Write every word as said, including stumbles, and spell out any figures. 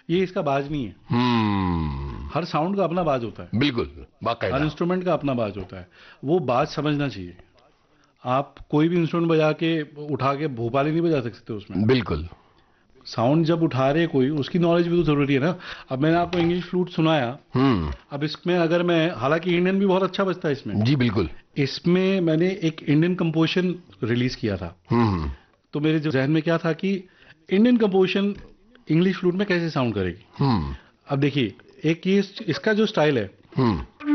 ये इसका बाज नहीं है। हम्म। हर साउंड का अपना बाज होता है, बिल्कुल, हर बाकायदा। इंस्ट्रूमेंट का अपना बाज होता है। वो बाज समझना चाहिए। आप कोई भी इंस्ट्रूमेंट बजा के उठा के भोपाली नहीं बजा सकते उसमें। बिल्कुल। साउंड जब उठा रहे कोई, उसकी नॉलेज भी तो जरूरी है ना। अब मैंने आपको इंग्लिश फ्लूट सुनाया, हम्म। अब इसमें अगर मैं, हालांकि इंडियन भी बहुत अच्छा बजता है इसमें, जी बिल्कुल। इसमें मैंने एक इंडियन कंपोजिशन रिलीज किया था। हम्म। तो मेरे जो जहन में क्या था कि इंडियन कंपोजिशन इंग्लिश फ्लूट में कैसे साउंड करेगी। हम्म। अब देखिए, एक ये इसका जो स्टाइल है, हम्म।